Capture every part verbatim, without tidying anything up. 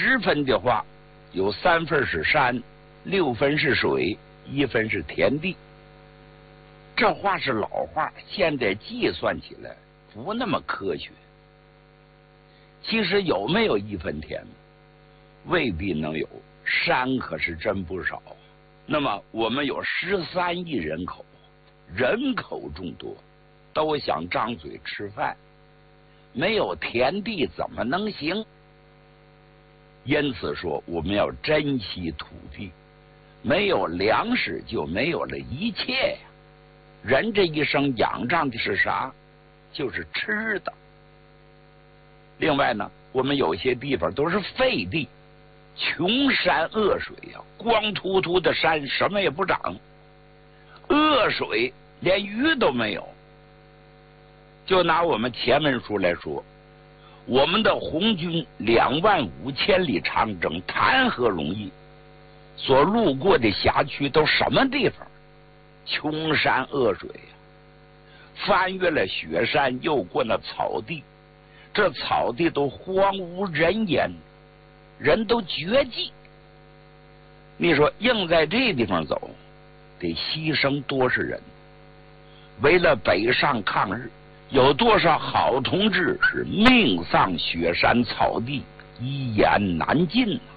十分的话，有三分是山，六分是水，一分是田地。这话是老话，现在计算起来不那么科学。其实有没有一分田，未必能有，山可是真不少。那么我们有十三亿人口，人口众多，都想张嘴吃饭，没有田地怎么能行？因此说，我们要珍惜土地，没有粮食就没有了一切呀。人这一生仰仗的是啥？就是吃的。另外呢，我们有些地方都是废地，穷山恶水呀、啊，光秃秃的山，什么也不长，恶水连鱼都没有。就拿我们前文书来说，我们的红军两万五千里长征，谈何容易？所路过的辖区都什么地方？穷山恶水呀、啊！翻越了雪山，又过那草地，这草地都荒无人烟，人都绝迹。你说硬在这地方走，得牺牲多少人？为了北上抗日，有多少好同志是命丧雪山草地，一言难尽啊！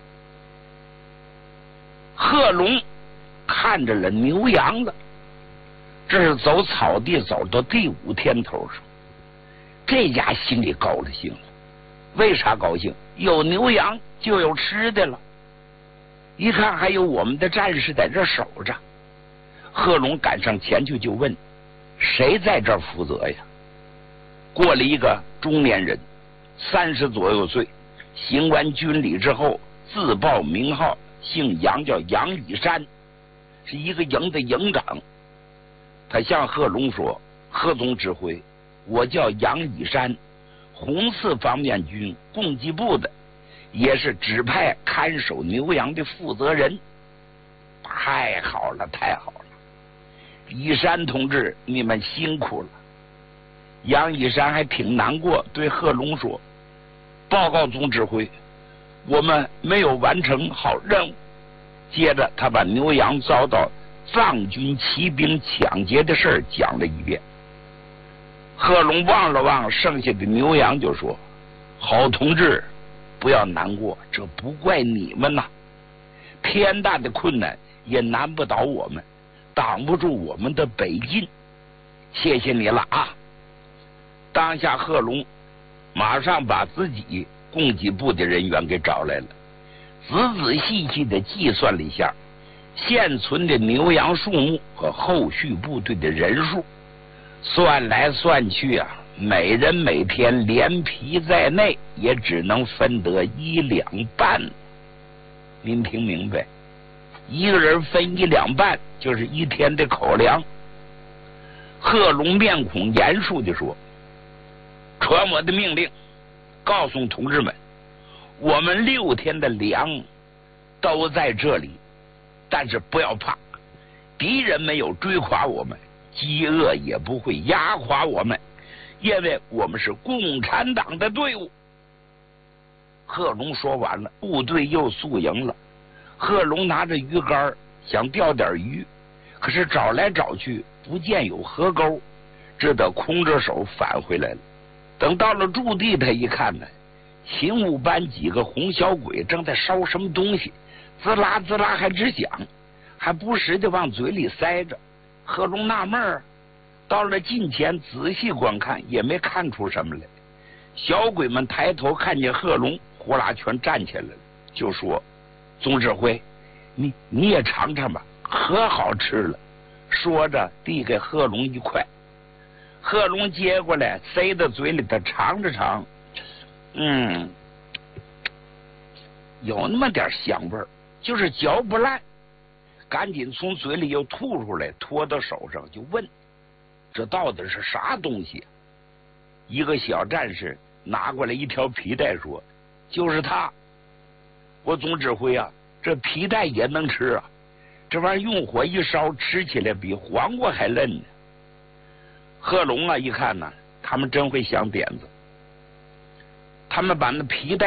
贺龙看着了牛羊了，这是走草地走到第五天头上，这家心里高了兴了。为啥高兴？有牛羊就有吃的了。一看还有我们的战士在这守着，贺龙赶上前去就问：谁在这儿负责呀？过了一个中年人，三十左右岁，行完军礼之后，自报名号，姓杨，叫杨以山，是一个营的营长。他向贺龙说：贺总指挥，我叫杨以山，红四方面军供给部的，也是指派看守牛羊的负责人。太好了，太好了，以山同志，你们辛苦了。杨以山还挺难过，对贺龙说：报告总指挥，我们没有完成好任务。接着他把牛羊遭到藏军骑兵抢劫的事儿讲了一遍。贺龙望了望剩下的牛羊，就说：好同志，不要难过，这不怪你们呐，天大的困难也难不倒我们，挡不住我们的北进，谢谢你了啊！当下贺龙马上把自己供给部的人员给找来了，仔仔细细的计算了一下现存的牛羊数目和后续部队的人数，算来算去啊，每人每天连皮在内也只能分得一两半。您听明白？一个人分一两半，就是一天的口粮。贺龙面孔严肃地说：传我的命令，告诉同志们，我们六天的粮都在这里，但是不要怕，敌人没有追垮我们，饥饿也不会压垮我们，因为我们是共产党的队伍。贺龙说完了，部队又宿营了。贺龙拿着鱼竿想钓点鱼，可是找来找去不见有河沟，只得空着手返回来了。等到了驻地，他一看呢，勤务班几个红小鬼正在烧什么东西，滋啦滋啦还直响，还不时的往嘴里塞着。贺龙纳闷儿，到了近前仔细观看，也没看出什么来。小鬼们抬头看见贺龙，呼啦全站起来了，就说：总指挥，你你也尝尝吧，可好吃了。说着递给贺龙一块，贺龙接过来塞到嘴里，他尝着尝，嗯，有那么点香味儿，就是嚼不烂，赶紧从嘴里又吐出来，拖到手上就问：这到底是啥东西？一个小战士拿过来一条皮带说：就是它。我总指挥啊，这皮带也能吃啊，这玩意儿用火一烧，吃起来比黄瓜还嫩呢。贺龙啊一看呢，他们真会想点子，他们把那皮带